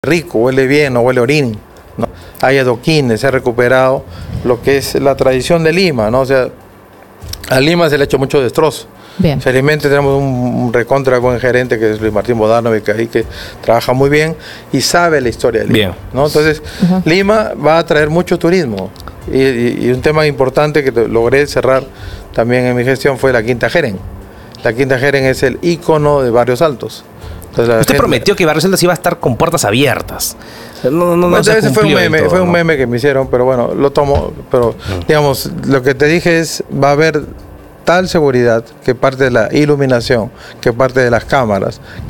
rico, huele bien, no huele a orín, ¿no? Hay adoquines, se ha recuperado lo que es la tradición de Lima, ¿no? O sea, a Lima se le ha hecho mucho destrozo. Bien. Felizmente tenemos un recontra buen gerente que es Luis Martín Bodanovic ahí, que trabaja muy bien y sabe la historia de Lima. Bien. ¿No? Entonces, Lima va a atraer mucho turismo. Y un tema importante que logré cerrar también en mi gestión fue la Quinta Jeren. La Quinta Jeren es el ícono de Barrios Altos. Entonces, Usted prometió que Barrios Altos iba a estar con puertas abiertas. Bueno, ese fue un meme que me hicieron, pero bueno, lo tomo. Pero, digamos, lo que te dije es, va a haber tal seguridad que parte de la iluminación, que parte de las cámaras,